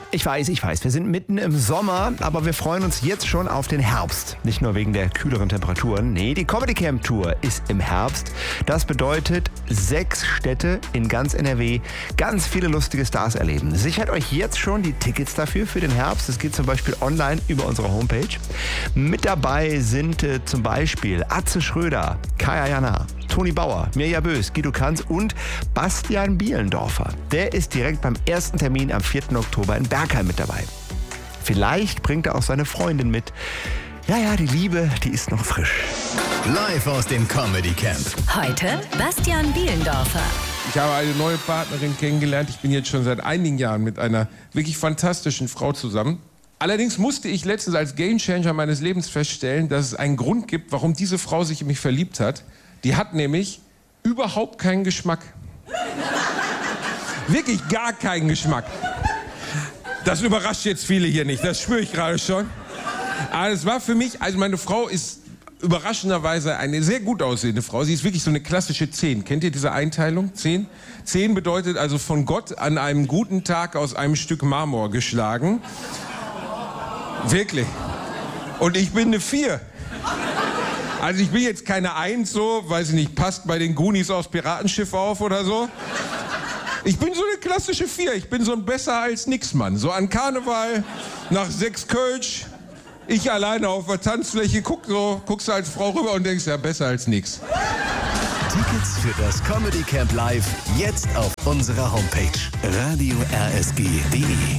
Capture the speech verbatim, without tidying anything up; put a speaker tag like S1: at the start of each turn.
S1: Ich weiß, ich weiß, wir sind mitten im Sommer, aber wir freuen uns jetzt schon auf den Herbst. Nicht nur wegen der kühleren Temperaturen, nee, die Comedy Camp Tour ist im Herbst. Das bedeutet, sechs Städte in ganz N R W, ganz viele lustige Stars erleben. Sichert euch jetzt schon die Tickets dafür für den Herbst. Es geht zum Beispiel online über unsere Homepage. Mit dabei sind äh, zum Beispiel Atze Schröder, Kaya Jana, Toni Bauer, Mirja Bös, Guido Kanz und Bastian Bielendorfer. Der ist direkt beim ersten Termin am vierten Oktober in Bergheim mit dabei. Vielleicht bringt er auch seine Freundin mit. Ja, ja, die Liebe, die ist noch frisch.
S2: Live aus dem Comedy Camp.
S3: Heute Bastian Bielendorfer.
S4: Ich habe eine neue Partnerin kennengelernt. Ich bin jetzt schon seit einigen Jahren mit einer wirklich fantastischen Frau zusammen. Allerdings musste ich letztens als Gamechanger meines Lebens feststellen, dass es einen Grund gibt, warum diese Frau sich in mich verliebt hat. Die hat nämlich überhaupt keinen Geschmack. Wirklich gar keinen Geschmack. Das überrascht jetzt viele hier nicht, das spüre ich gerade schon. Aber es war für mich, also meine Frau ist überraschenderweise eine sehr gut aussehende Frau. Sie ist wirklich so eine klassische zehn. Kennt ihr diese Einteilung? zehn? zehn bedeutet also von Gott an einem guten Tag aus einem Stück Marmor geschlagen. Wirklich. Und ich bin eine vier. Also ich bin jetzt keine Eins so, weiß ich nicht, passt bei den Goonies aufs Piratenschiff auf oder so. Ich bin so eine klassische Vier. Ich bin so ein besser als nix Mann. So an Karneval, nach sechs Kölsch, ich alleine auf der Tanzfläche, guck so, guckst du als Frau rüber und denkst, ja, besser als nix.
S2: Tickets für das Comedy Camp Live jetzt auf unserer Homepage radio r s g punkt d e.